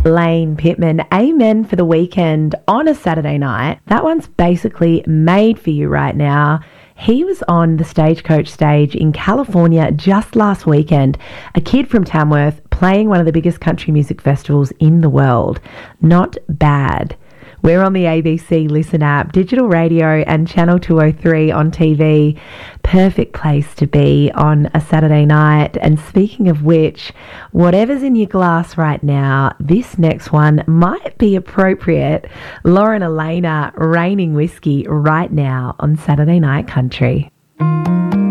Lane Pittman, Amen for the Weekend on a Saturday night. That one's basically made for you right now. He was on the Stagecoach stage in California just last weekend, a kid from Tamworth playing one of the biggest country music festivals in the world. Not bad. We're on the ABC Listen app, digital radio and Channel 203 on TV. Perfect place to be on a Saturday night. And speaking of which, whatever's in your glass right now, this next one might be appropriate. Lauren Elena, Raining Whiskey right now on Saturday Night Country.